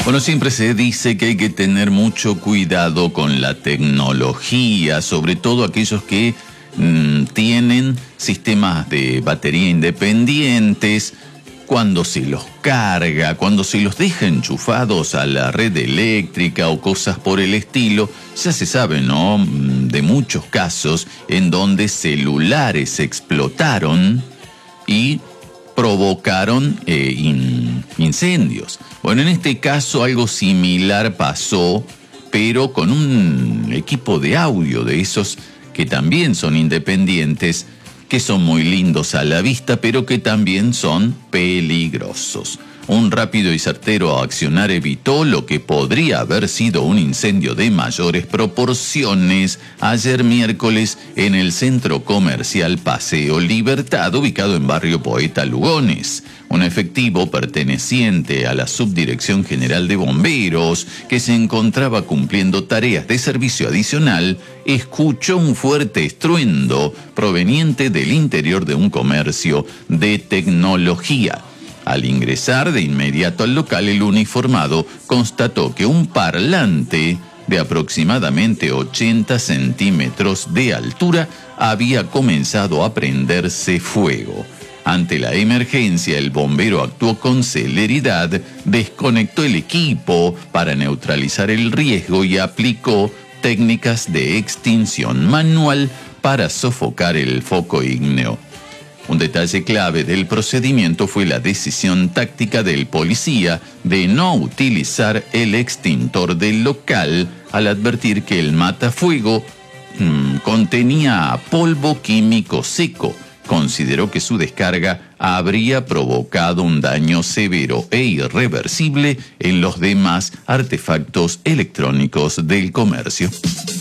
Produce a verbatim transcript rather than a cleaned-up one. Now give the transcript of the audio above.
Bueno, siempre se dice que hay que tener mucho cuidado con la tecnología, sobre todo aquellos que mmm, tienen sistemas de batería independientes, cuando se los carga, cuando se los deja enchufados a la red eléctrica o cosas por el estilo. Ya se sabe, ¿no?, de muchos casos en donde celulares explotaron y provocaron eh, in, incendios. Bueno, en este caso algo similar pasó, pero con un equipo de audio de esos que también son independientes, que son muy lindos a la vista, pero que también son peligrosos. Un rápido y certero accionar evitó lo que podría haber sido un incendio de mayores proporciones ayer miércoles en el centro comercial Paseo Libertad, ubicado en Barrio Poeta Lugones. Un efectivo perteneciente a la Subdirección General de Bomberos, que se encontraba cumpliendo tareas de servicio adicional, escuchó un fuerte estruendo proveniente del interior de un comercio de tecnología. Al ingresar de inmediato al local, el uniformado constató que un parlante de aproximadamente ochenta centímetros de altura había comenzado a prenderse fuego. Ante la emergencia, el bombero actuó con celeridad, desconectó el equipo para neutralizar el riesgo y aplicó técnicas de extinción manual para sofocar el foco ígneo. Un detalle clave del procedimiento fue la decisión táctica del policía de no utilizar el extintor del local al advertir que el matafuego mmm, contenía polvo químico seco. Consideró que su descarga habría provocado un daño severo e irreversible en los demás artefactos electrónicos del comercio.